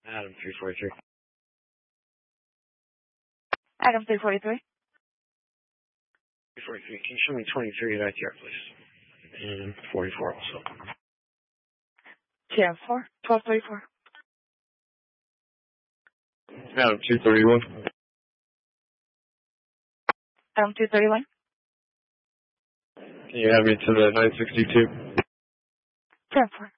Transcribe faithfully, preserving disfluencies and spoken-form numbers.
Adam three forty-three. Adam three forty-three. three forty-three. Can you show me twenty-three at I T R, please? And forty-four also. T M four, twelve thirty-four. Adam two thirty-one. Adam two thirty-one. Can you have me to the nine sixty-two? T M four.